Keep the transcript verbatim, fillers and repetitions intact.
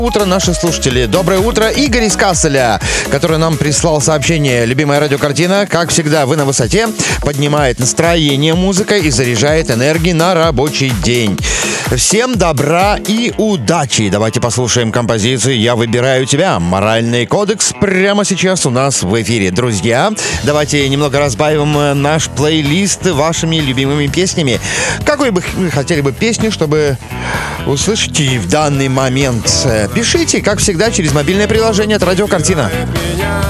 Утро, наши слушатели. Доброе утро, Игорь из Касселя, который нам прислал сообщение. Любимая радиокартина, как всегда, вы на высоте, поднимает настроение музыкой и заряжает энергией на рабочий день. Всем добра и удачи. Давайте послушаем композицию «Я выбираю тебя». Моральный кодекс прямо сейчас у нас в эфире. Друзья, давайте немного разбавим наш плейлист вашими любимыми песнями. Какую бы вы хотели бы песню, чтобы услышать в данный момент? Пишите, как всегда, через мобильное приложение от «Радиокартина».